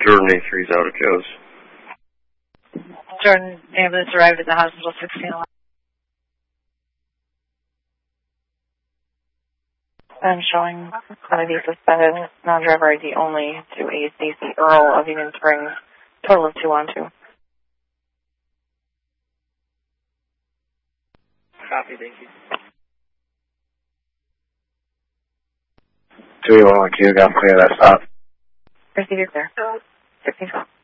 Jordan A3 is out of Coast. Jordan ambulance arrived at the hospital 1611. I'm showing going to be suspended, non-driver ID only, to a Stacey Earl of Union Springs, total of 2 on 2. Copy, thank you. 211Q, got clear that stop. Proceed, clear. 1612.